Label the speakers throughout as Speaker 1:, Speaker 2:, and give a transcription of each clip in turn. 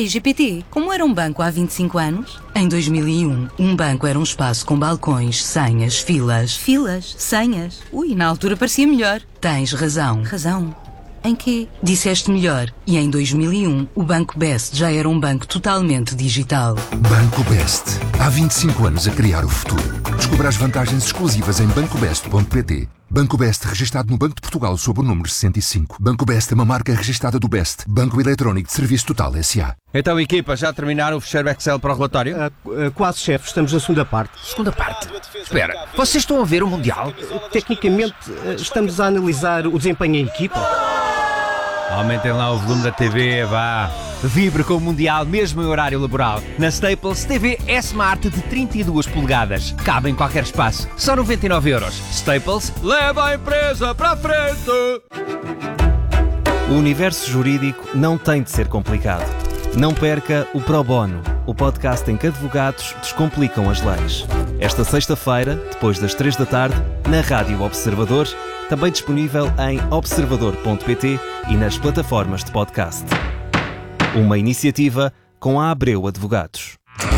Speaker 1: Ei, GPT, como era um banco há 25 anos? Em 2001, um banco era um espaço com balcões, senhas, filas. Filas? Senhas? Ui, na altura parecia melhor. Tens razão. Razão? Em quê? Disseste melhor. E em 2001, o Banco Best já era um banco totalmente digital.
Speaker 2: Banco Best. Há 25 anos a criar o futuro. Descubra as vantagens exclusivas em bancobest.pt. Banco Best, registado no Banco de Portugal sob o número 65. Banco Best é uma marca registada do Best. Banco Eletrónico de Serviço Total S.A.
Speaker 3: Então, equipa, já terminaram o fecheiro Excel para o relatório?
Speaker 4: Quase, chefe. Estamos na segunda parte.
Speaker 3: Segunda parte? Espera, vocês estão a ver o Mundial?
Speaker 4: Tecnicamente, estamos a analisar o desempenho em equipa.
Speaker 3: Aumentem lá o volume da TV, vá. Vibre com o Mundial, mesmo em horário laboral. Na Staples, TV S-Smart de 32 polegadas. Cabe em qualquer espaço. Só 99€. Staples, leva a empresa para a frente!
Speaker 5: O universo jurídico não tem de ser complicado. Não perca o Pro Bono, o podcast em que advogados descomplicam as leis. Esta sexta-feira, depois das 3 da tarde, na Rádio Observador, também disponível em observador.pt e nas plataformas de podcast. Uma iniciativa com a Abreu Advogados.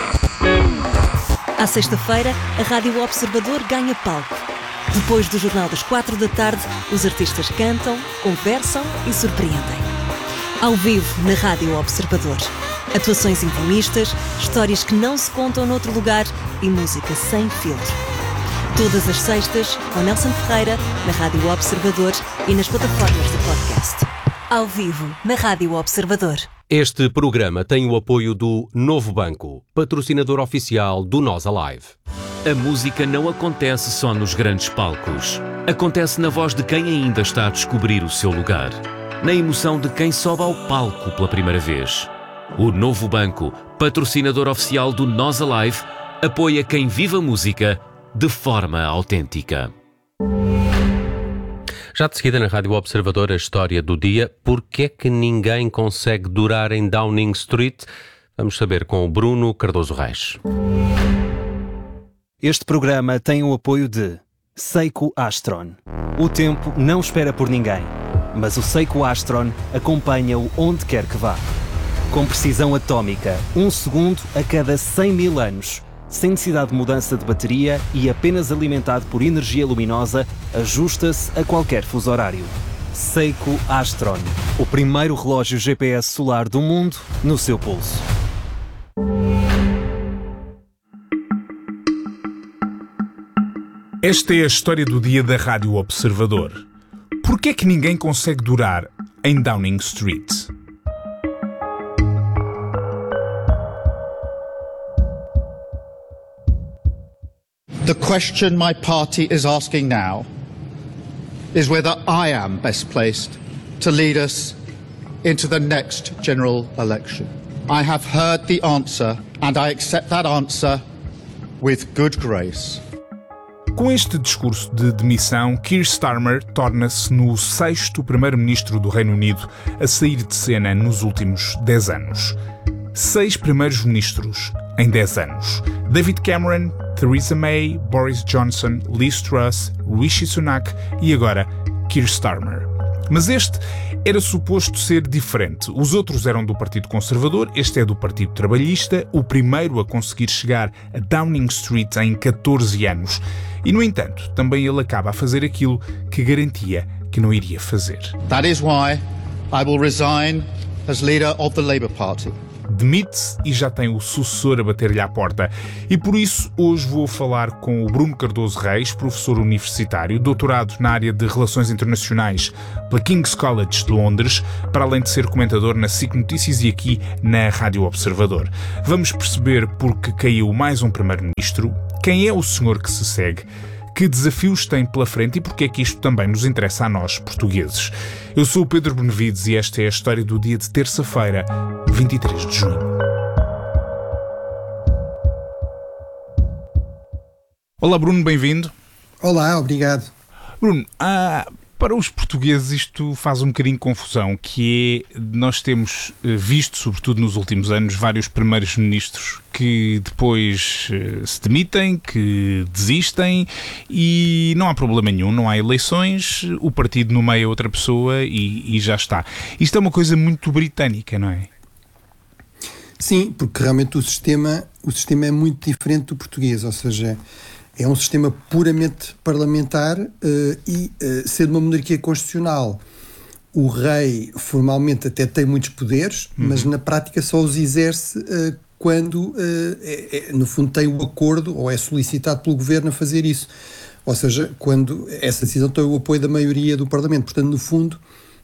Speaker 6: À sexta-feira, a Rádio Observador ganha palco. Depois do Jornal das 4 da tarde, os artistas cantam, conversam e surpreendem. Ao vivo, na Rádio Observador. Atuações intimistas, histórias que não se contam noutro lugar e música sem filtro. Todas as sextas, com Nelson Ferreira, na Rádio Observador e nas plataformas de podcast. Ao vivo, na Rádio Observador.
Speaker 7: Este programa tem o apoio do Novo Banco, patrocinador oficial do Nós Alive. A música não acontece só nos grandes palcos. Acontece na voz de quem ainda está a descobrir o seu lugar. Na emoção de quem sobe ao palco pela primeira vez. O Novo Banco, patrocinador oficial do Nós Alive, apoia quem vive a música de forma autêntica. Já de seguida na Rádio Observador, a história do dia. Porquê é que ninguém consegue durar em Downing Street? Vamos saber com o Bruno Cardoso Reis.
Speaker 5: Este programa tem o apoio de Seiko Astron. O tempo não espera por ninguém, mas o Seiko Astron acompanha-o onde quer que vá. Com precisão atómica, 1 segundo a cada 100 mil anos. Sem necessidade de mudança de bateria e apenas alimentado por energia luminosa, ajusta-se a qualquer fuso horário. Seiko Astron, o primeiro relógio GPS solar do mundo no seu pulso.
Speaker 8: Esta é a história do dia da Rádio Observador. Porquê é que ninguém consegue durar em Downing Street?
Speaker 9: The question my party is asking now is whether I am best placed to lead us into the next general election. I have heard the answer and I accept that answer with good grace.
Speaker 8: Com este discurso de demissão, Keir Starmer torna-se no 6º primeiro-ministro do Reino Unido a sair de cena nos últimos 10 anos. 6 primeiros-ministros em 10 anos. David Cameron, Theresa May, Boris Johnson, Liz Truss, Rishi Sunak e agora Keir Starmer. Mas este era suposto ser diferente. Os outros eram do Partido Conservador, este é do Partido Trabalhista, o primeiro a conseguir chegar a Downing Street em 14 anos. E, no entanto, também ele acaba a fazer aquilo que garantia que não iria fazer.
Speaker 9: That is why I will resign as leader of the Labour Party.
Speaker 8: Demite-se e já tem o sucessor a bater-lhe à porta. E por isso hoje vou falar com o Bruno Cardoso Reis, professor universitário, doutorado na área de Relações Internacionais pela King's College de Londres, para além de ser comentador na SIC Notícias e aqui na Rádio Observador. Vamos perceber porque caiu mais um primeiro-ministro, quem é o senhor que se segue, que desafios tem pela frente e porque é que isto também nos interessa a nós, portugueses. Eu sou o Pedro Benevides e esta é a história do dia de terça-feira, 23 de junho. Olá Bruno, bem-vindo.
Speaker 10: Olá, obrigado.
Speaker 8: Bruno, para os portugueses isto faz um bocadinho confusão, que é, nós temos visto, sobretudo nos últimos anos, vários primeiros ministros que depois se demitem, que desistem e não há problema nenhum, não há eleições, o partido nomeia outra pessoa e já está. Isto é uma coisa muito britânica, não é?
Speaker 10: Sim, porque realmente o sistema é muito diferente do português, ou seja, é um sistema puramente parlamentar e, sendo uma monarquia constitucional, o rei formalmente até tem muitos poderes, mas na prática só os exerce quando, no fundo, tem o acordo ou é solicitado pelo governo a fazer isso. Ou seja, quando essa decisão tem o apoio da maioria do Parlamento. Portanto, no fundo,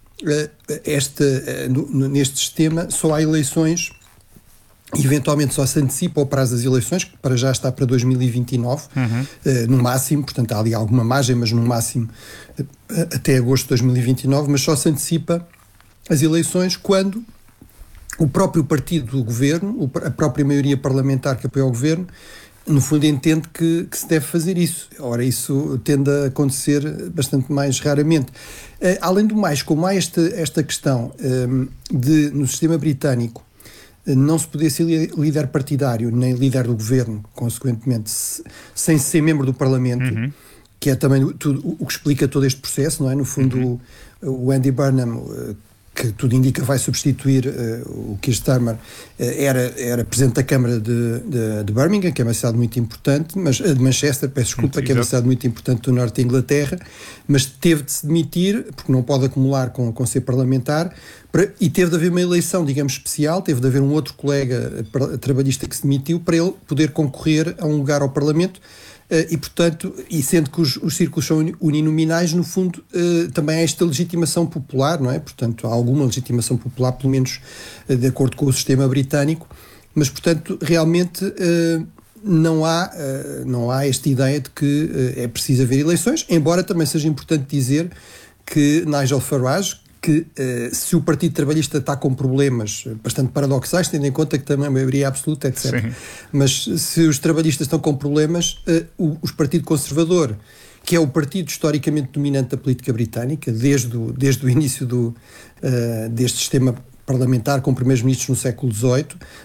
Speaker 10: neste sistema só há eleições, eventualmente só se antecipa o prazo das eleições, que para já está para 2029, no máximo, portanto há ali alguma margem, mas no máximo até agosto de 2029, mas só se antecipa as eleições quando o próprio partido do governo, a própria maioria parlamentar que apoia o governo, no fundo entende que se deve fazer isso. Ora, isso tende a acontecer bastante mais raramente. Além do mais, como há esta questão de, no sistema britânico, não se poder ser líder partidário, nem líder do governo, consequentemente, sem ser membro do Parlamento, que é também o que explica todo este processo, não é? No fundo, o Andy Burnham, que tudo indica vai substituir o Keir Starmer, era presidente da Câmara de Birmingham, que é uma cidade muito importante, de Manchester, peço desculpa, que é uma cidade muito importante do norte da Inglaterra, mas teve de se demitir, porque não pode acumular com ser parlamentar, e teve de haver uma eleição, digamos, especial, teve de haver um outro colega trabalhista que se demitiu para ele poder concorrer a um lugar ao Parlamento. E, portanto, e sendo que os círculos são uninominais, no fundo, também há esta legitimação popular, não é? Portanto, há alguma legitimação popular, pelo menos de acordo com o sistema britânico, mas, portanto, realmente não há esta ideia de que é preciso haver eleições, embora também seja importante dizer que Nigel Farage, que se o Partido Trabalhista está com problemas bastante paradoxais, tendo em conta que também a maioria absoluta, etc. Sim. Mas se os trabalhistas estão com problemas, o Partido Conservador, que é o partido historicamente dominante da política britânica, desde o início deste sistema parlamentar com primeiros-ministros no século XVIII,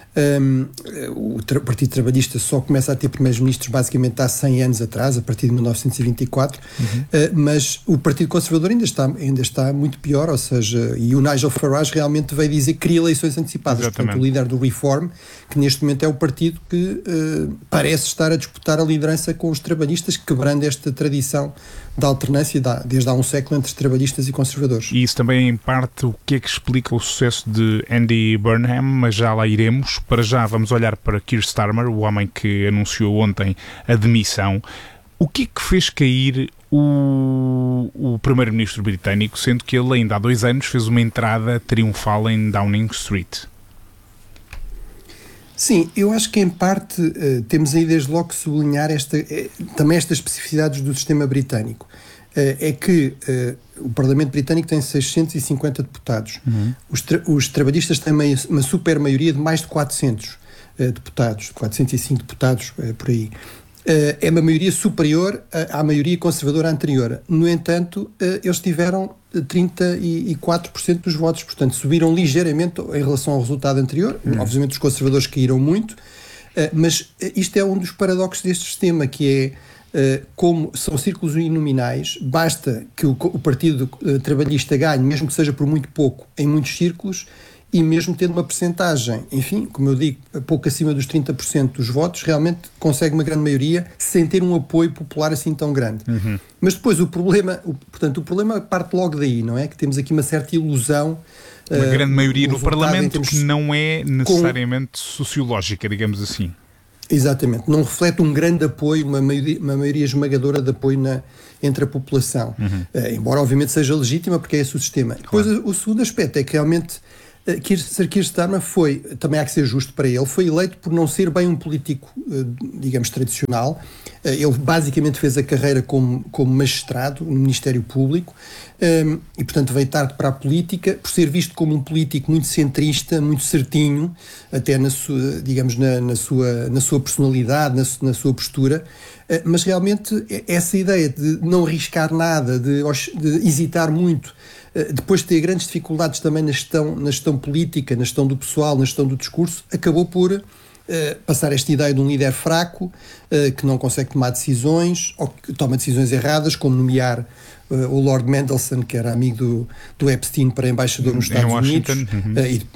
Speaker 10: o Partido Trabalhista só começa a ter primeiros-ministros basicamente há 100 anos atrás, a partir de 1924, mas o Partido Conservador ainda está muito pior, ou seja, e o Nigel Farage realmente veio dizer que queria eleições antecipadas.
Speaker 8: Exatamente.
Speaker 10: Portanto, o líder do Reform, que neste momento é o partido que parece estar a disputar a liderança com os trabalhistas, quebrando esta tradição da alternância desde há um século entre trabalhistas e conservadores.
Speaker 8: E isso também, em parte, o que é que explica o sucesso de Andy Burnham, mas já lá iremos. Para já vamos olhar para Keir Starmer, o homem que anunciou ontem a demissão. O que é que fez cair o primeiro-ministro britânico, sendo que ele ainda há 2 anos fez uma entrada triunfal em Downing Street?
Speaker 10: Sim, eu acho que em parte temos aí desde logo que sublinhar também estas especificidades do sistema britânico. É que o Parlamento Britânico tem 650 deputados. Os trabalhistas têm uma super maioria de mais de 400 deputados, 405 deputados por aí. É uma maioria superior à maioria conservadora anterior. No entanto, eles tiveram 34% dos votos, portanto subiram ligeiramente em relação ao resultado anterior. Obviamente os conservadores caíram muito, mas isto é um dos paradoxos deste sistema, que é como são círculos uninominais, basta que o Partido Trabalhista ganhe, mesmo que seja por muito pouco, em muitos círculos, e mesmo tendo uma percentagem, enfim, como eu digo, pouco acima dos 30% dos votos, realmente consegue uma grande maioria sem ter um apoio popular assim tão grande. Mas depois o problema parte logo daí, não é? Que temos aqui uma certa ilusão.
Speaker 8: Uma grande maioria no Parlamento que não é necessariamente sociológica, digamos assim.
Speaker 10: Exatamente, não reflete um grande apoio, uma maioria esmagadora de apoio entre a população, embora obviamente seja legítima porque é esse o sistema. Claro. Depois o segundo aspecto é que realmente Sir Keir Starmer também há que ser justo para ele, foi eleito por não ser bem um político, digamos, tradicional. Ele basicamente fez a carreira como magistrado no Ministério Público e, portanto, veio tarde para a política, por ser visto como um político muito centrista, muito certinho, até na sua personalidade, na sua postura, mas realmente essa ideia de não arriscar nada, de hesitar muito, depois de ter grandes dificuldades também na gestão política, na gestão do pessoal, na gestão do discurso, acabou por passar esta ideia de um líder fraco, que não consegue tomar decisões, ou que toma decisões erradas, como nomear o Lord Mendelssohn, que era amigo do Epstein, para embaixador nos Estados Unidos,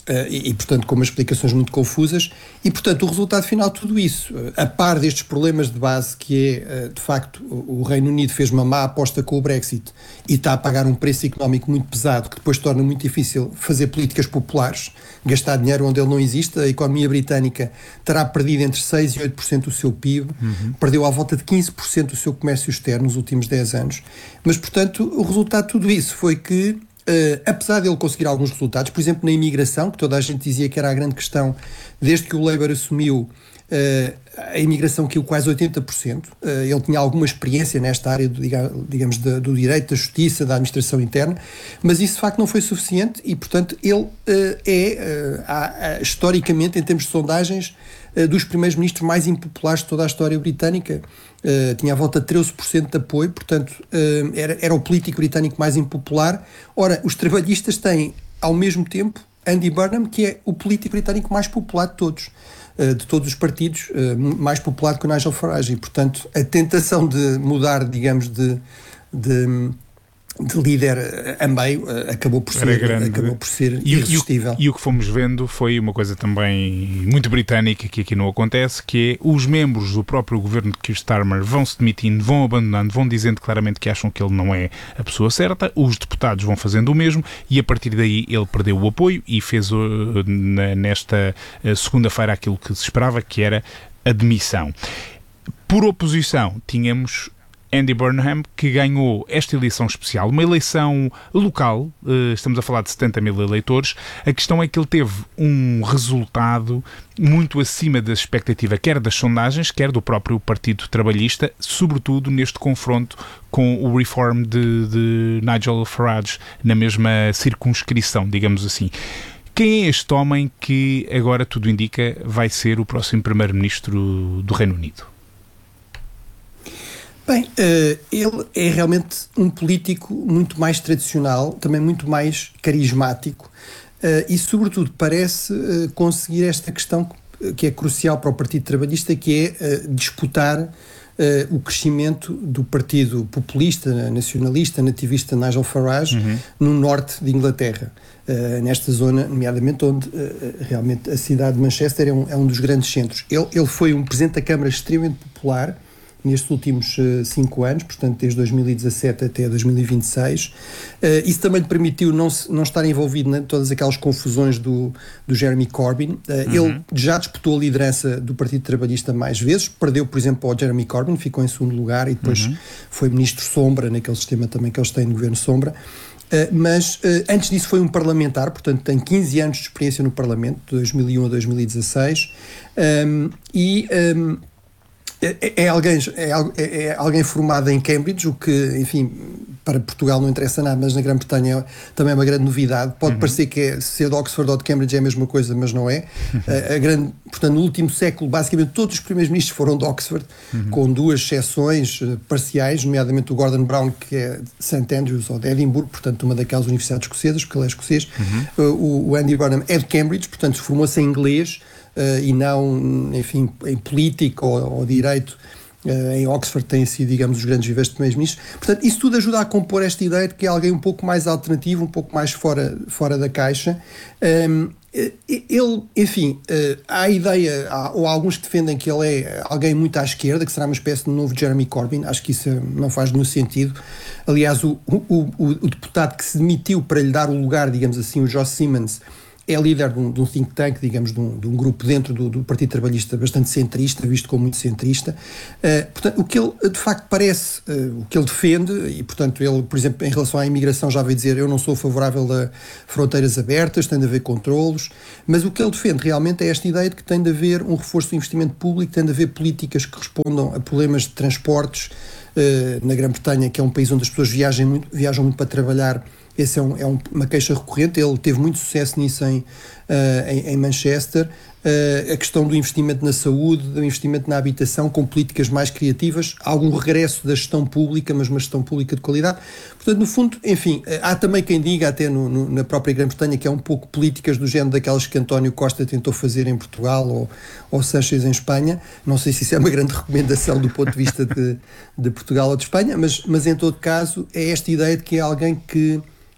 Speaker 10: E, portanto, com umas explicações muito confusas, e, portanto, o resultado final de tudo isso, a par destes problemas de base, que é, de facto, o Reino Unido fez uma má aposta com o Brexit e está a pagar um preço económico muito pesado, que depois torna muito difícil fazer políticas populares, gastar dinheiro onde ele não existe. A economia britânica terá perdido entre 6% e 8% do seu PIB, perdeu à volta de 15% do seu comércio externo nos últimos 10 anos, mas, portanto, o resultado de tudo isso foi que, apesar de ele conseguir alguns resultados, por exemplo, na imigração, que toda a gente dizia que era a grande questão, desde que o Labour assumiu, a imigração caiu quase 80%. Ele tinha alguma experiência nesta área, digamos, do direito, da justiça, da administração interna, mas isso de facto não foi suficiente e, portanto, ele historicamente, em termos de sondagens, dos primeiros ministros mais impopulares de toda a história britânica. Tinha à volta de 13% de apoio, portanto, era o político britânico mais impopular. Ora, os trabalhistas têm, ao mesmo tempo, Andy Burnham, que é o político britânico mais popular de todos os partidos, mais popular que o Nigel Farage, e, portanto, a tentação de mudar, digamos, de líder a meio acabou por ser irresistível.
Speaker 8: E o que fomos vendo foi uma coisa também muito britânica, que aqui não acontece, que é os membros do próprio governo de Keir Starmer vão se demitindo, vão abandonando, vão dizendo claramente que acham que ele não é a pessoa certa, os deputados vão fazendo o mesmo e a partir daí ele perdeu o apoio e fez nesta segunda-feira aquilo que se esperava, que era a demissão. Por oposição, tínhamos Andy Burnham, que ganhou esta eleição especial, uma eleição local, estamos a falar de 70 mil eleitores. A questão é que ele teve um resultado muito acima da expectativa, quer das sondagens, quer do próprio Partido Trabalhista, sobretudo neste confronto com o Reform de Nigel Farage, na mesma circunscrição, digamos assim. Quem é este homem que, agora tudo indica, vai ser o próximo Primeiro-Ministro do Reino Unido?
Speaker 10: Bem, ele é realmente um político muito mais tradicional, também muito mais carismático e, sobretudo, parece conseguir esta questão que é crucial para o Partido Trabalhista, que é disputar o crescimento do Partido Populista, Nacionalista, Nativista Nigel Farage no norte de Inglaterra, nesta zona, nomeadamente, onde realmente a cidade de Manchester é um dos grandes centros. Ele foi um Presidente da Câmara extremamente popular nestes últimos 5 anos, portanto desde 2017 até 2026. Isso também lhe permitiu não estar envolvido em todas aquelas confusões do Jeremy Corbyn. Ele já disputou a liderança do Partido Trabalhista mais vezes, perdeu, por exemplo, ao Jeremy Corbyn, ficou em segundo lugar e depois foi ministro sombra, naquele sistema também que eles têm no governo sombra. Mas antes disso foi um parlamentar, portanto tem 15 anos de experiência no Parlamento, de 2001 a 2016, é alguém formado em Cambridge, o que, enfim, para Portugal não interessa nada, mas na Grã-Bretanha também é uma grande novidade. Pode parecer que ser de Oxford ou de Cambridge é a mesma coisa, mas não é. Portanto, no último século, basicamente todos os primeiros ministros foram de Oxford, com 2 exceções parciais, nomeadamente o Gordon Brown, que é de St Andrews ou de Edimburgo, portanto uma daquelas universidades escocesas, porque ele é escocês. O Andy Burnham é de Cambridge, portanto formou-se em inglês, e não, enfim, em política ou direito. Em Oxford têm sido, digamos, os grandes viveiros de primeiros-ministros. Portanto, isso tudo ajuda a compor esta ideia de que é alguém um pouco mais alternativo, um pouco mais fora da caixa. Ele, enfim, há a ideia, ou há alguns que defendem que ele é alguém muito à esquerda, que será uma espécie de novo Jeremy Corbyn. Acho que isso não faz nenhum sentido. Aliás, o deputado que se demitiu para lhe dar o lugar, digamos assim, o Josh Simmons, é líder de um think tank, digamos, de um grupo dentro do Partido Trabalhista bastante centrista, visto como muito centrista. Portanto, o que ele, de facto, parece, o que ele defende, e, portanto, ele, por exemplo, em relação à imigração já veio dizer: eu não sou favorável a fronteiras abertas, tem de haver controlos, mas o que ele defende realmente é esta ideia de que tem de haver um reforço do investimento público, tem de haver políticas que respondam a problemas de transportes. Na Grã-Bretanha, que é um país onde as pessoas viajam muito para trabalhar, essa é uma queixa recorrente. Ele teve muito sucesso nisso em Manchester. A questão do investimento na saúde, do investimento na habitação, com políticas mais criativas, algum regresso da gestão pública, mas uma gestão pública de qualidade. Portanto, no fundo, enfim, há também quem diga, até na própria Grã-Bretanha, que é um pouco políticas do género daquelas que António Costa tentou fazer em Portugal ou Sánchez em Espanha. Não sei se isso é uma grande recomendação do ponto de vista de Portugal ou de Espanha, mas em todo caso é esta ideia de que é alguém que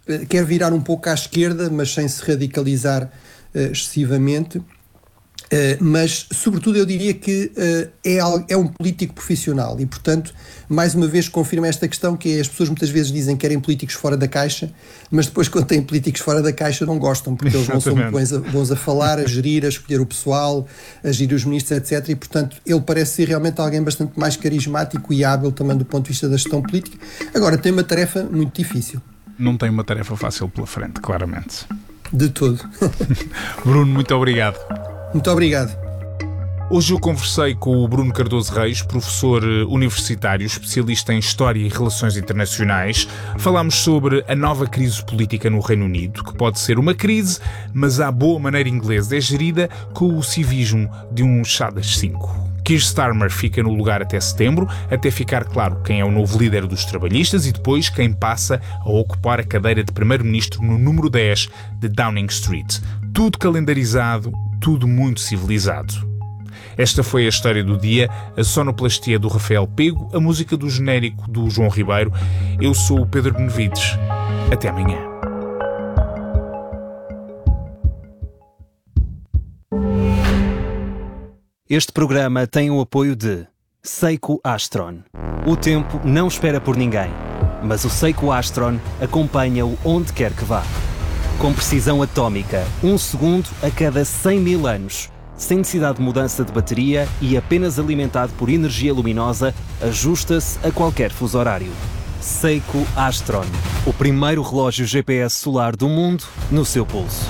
Speaker 10: quer virar um pouco à esquerda, mas sem se radicalizar excessivamente. Mas, sobretudo, eu diria que é um político profissional e, portanto, mais uma vez confirma esta questão, que é, as pessoas muitas vezes dizem que querem políticos fora da caixa, mas depois, quando têm políticos fora da caixa, não gostam, porque eles não são muito bons a falar, a gerir, a escolher o pessoal, a gerir os ministros, etc. E, portanto, ele parece ser realmente alguém bastante mais carismático e hábil também do ponto de vista da gestão política. Agora, tem uma tarefa muito difícil.
Speaker 8: Não tem uma tarefa fácil pela frente, claramente.
Speaker 10: De todo.
Speaker 8: Bruno, muito obrigado.
Speaker 10: Muito obrigado.
Speaker 8: Hoje eu conversei com o Bruno Cardoso Reis, professor universitário, especialista em História e Relações Internacionais. Falámos sobre a nova crise política no Reino Unido, que pode ser uma crise, mas à boa maneira inglesa é gerida com o civismo de um chá das 5. Keir Starmer fica no lugar até setembro, até ficar claro quem é o novo líder dos trabalhistas e depois quem passa a ocupar a cadeira de primeiro-ministro no número 10 de Downing Street. Tudo calendarizado, tudo muito civilizado. Esta foi a história do dia, a sonoplastia do Rafael Pego, a música do genérico do João Ribeiro. Eu sou o Pedro Benevides. Até amanhã.
Speaker 5: Este programa tem o apoio de Seiko Astron. O tempo não espera por ninguém, mas o Seiko Astron acompanha-o onde quer que vá. Com precisão atómica, 1 segundo a cada 100 mil anos. Sem necessidade de mudança de bateria e apenas alimentado por energia luminosa, ajusta-se a qualquer fuso horário. Seiko Astron, o primeiro relógio GPS solar do mundo no seu pulso.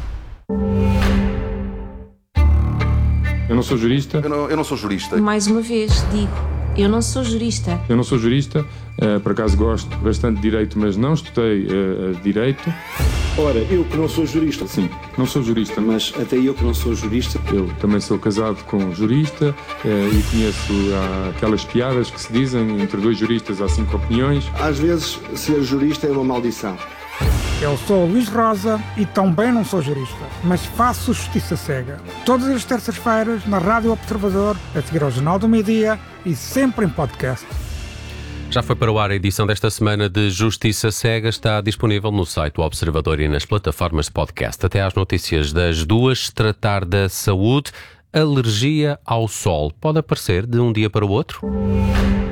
Speaker 11: Eu não sou jurista.
Speaker 12: Eu não sou jurista.
Speaker 13: Mais uma vez, digo, eu não sou jurista.
Speaker 11: Eu não sou jurista, por acaso gosto bastante de Direito, mas não estudei Direito.
Speaker 14: Ora, eu que não sou jurista.
Speaker 11: Sim, não sou jurista.
Speaker 14: Mas até eu que não sou jurista.
Speaker 11: Eu também sou casado com um jurista e conheço aquelas piadas que se dizem, entre dois juristas há 5 opiniões.
Speaker 14: Às vezes, ser jurista é uma maldição.
Speaker 15: Eu sou Luís Rosa e também não sou jurista, mas faço justiça cega. Todas as terças-feiras na Rádio Observador, a seguir ao Jornal do Meio-Dia e sempre em podcast.
Speaker 7: Já foi para o ar a edição desta semana de Justiça Cega. Está disponível no site do Observador e nas plataformas de podcast. Até às notícias das 2, tratar da saúde. Alergia ao sol pode aparecer de um dia para o outro?